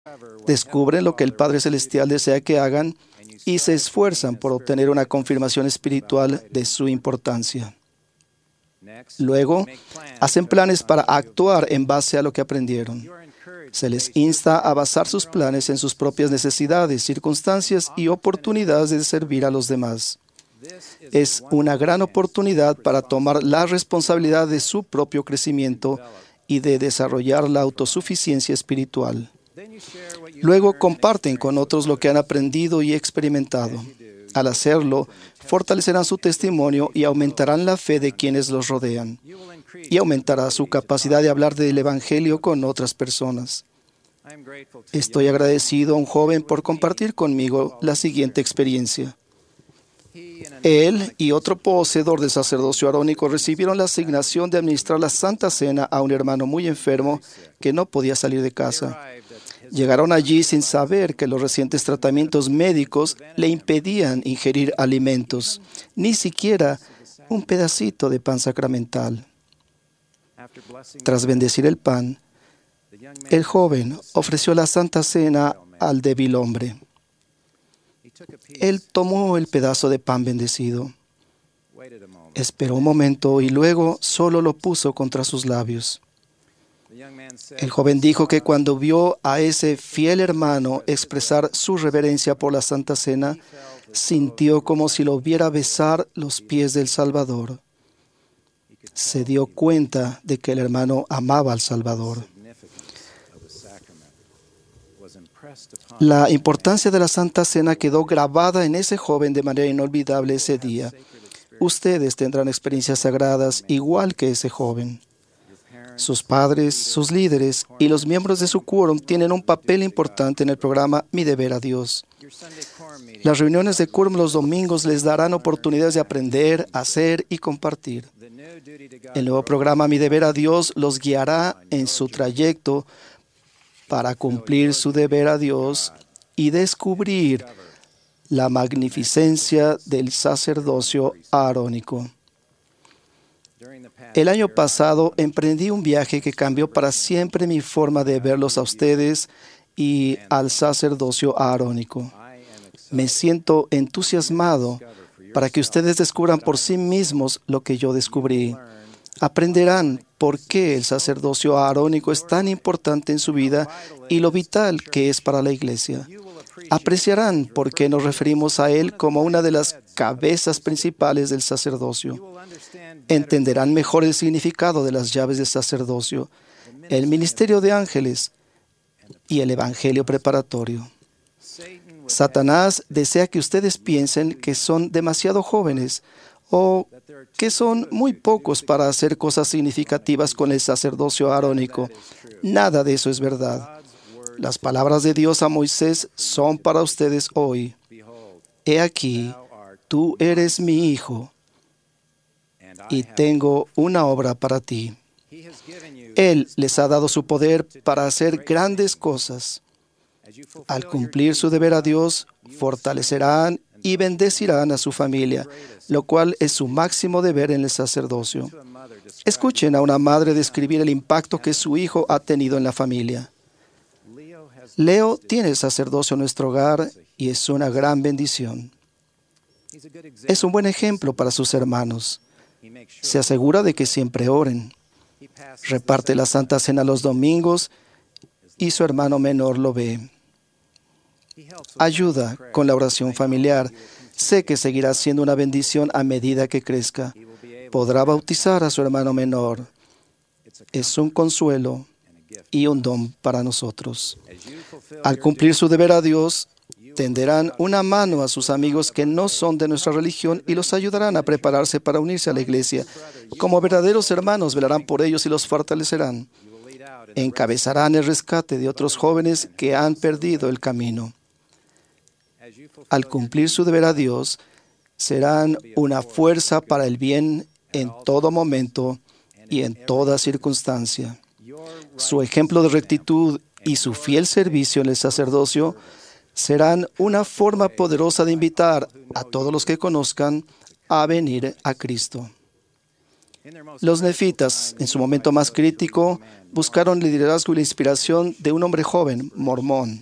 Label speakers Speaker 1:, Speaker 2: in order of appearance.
Speaker 1: Descubren lo que el Padre Celestial desea que hagan y se esfuerzan por obtener una confirmación espiritual de su importancia. Luego, hacen planes para actuar en base a lo que aprendieron. Se les insta a basar sus planes en sus propias necesidades, circunstancias y oportunidades de servir a los demás. Es una gran oportunidad para tomar la responsabilidad de su propio crecimiento y de desarrollar la autosuficiencia espiritual. Luego comparten con otros lo que han aprendido y experimentado. Al hacerlo, fortalecerán su testimonio y aumentarán la fe de quienes los rodean. Y aumentará su capacidad de hablar del Evangelio con otras personas. Estoy agradecido a un joven por compartir conmigo la siguiente experiencia. Él y otro poseedor del sacerdocio arónico recibieron la asignación de administrar la Santa Cena a un hermano muy enfermo que no podía salir de casa. Llegaron allí sin saber que los recientes tratamientos médicos le impedían ingerir alimentos, ni siquiera un pedacito de pan sacramental. Tras bendecir el pan, el joven ofreció la Santa Cena al débil hombre. Él tomó el pedazo de pan bendecido, esperó un momento y luego solo lo puso contra sus labios. El joven dijo que cuando vio a ese fiel hermano expresar su reverencia por la Santa Cena, sintió como si lo viera besar los pies del Salvador. Se dio cuenta de que el hermano amaba al Salvador. La importancia de la Santa Cena quedó grabada en ese joven de manera inolvidable ese día. Ustedes tendrán experiencias sagradas igual que ese joven. Sus padres, sus líderes y los miembros de su quórum tienen un papel importante en el programa Mi Deber a Dios. Las reuniones de quórum los domingos les darán oportunidades de aprender, hacer y compartir. El nuevo programa Mi Deber a Dios los guiará en su trayecto para cumplir su deber a Dios y descubrir la magnificencia del sacerdocio arónico. El año pasado emprendí un viaje que cambió para siempre mi forma de verlos a ustedes y al sacerdocio arónico. Me siento entusiasmado para que ustedes descubran por sí mismos lo que yo descubrí. Aprenderán por qué el sacerdocio arónico es tan importante en su vida y lo vital que es para la Iglesia. Apreciarán por qué nos referimos a él como una de las cabezas principales del sacerdocio. Entenderán mejor el significado de las llaves del sacerdocio, el ministerio de ángeles y el evangelio preparatorio. Satanás desea que ustedes piensen que son demasiado jóvenes o que son muy pocos para hacer cosas significativas con el sacerdocio arónico. Nada de eso es verdad. Las palabras de Dios a Moisés son para ustedes hoy. He aquí, tú eres mi hijo y tengo una obra para ti. Él les ha dado su poder para hacer grandes cosas. Al cumplir su deber a Dios, fortalecerán y bendecirán a su familia, lo cual es su máximo deber en el sacerdocio. Escuchen a una madre describir el impacto que su hijo ha tenido en la familia. Leo tiene el sacerdocio en nuestro hogar y es una gran bendición. Es un buen ejemplo para sus hermanos. Se asegura de que siempre oren. Reparte la Santa Cena los domingos y su hermano menor lo ve. Ayuda con la oración familiar. Sé que seguirá siendo una bendición a medida que crezca. Podrá bautizar a su hermano menor. Es un consuelo y un don para nosotros. Al cumplir su deber a Dios, tenderán una mano a sus amigos que no son de nuestra religión y los ayudarán a prepararse para unirse a la iglesia. Como verdaderos hermanos, velarán por ellos y los fortalecerán. Encabezarán el rescate de otros jóvenes que han perdido el camino. Al cumplir su deber a Dios, serán una fuerza para el bien en todo momento y en toda circunstancia. Su ejemplo de rectitud y su fiel servicio en el sacerdocio serán una forma poderosa de invitar a todos los que conozcan a venir a Cristo. Los nefitas, en su momento más crítico, buscaron el liderazgo y la inspiración de un hombre joven, mormón.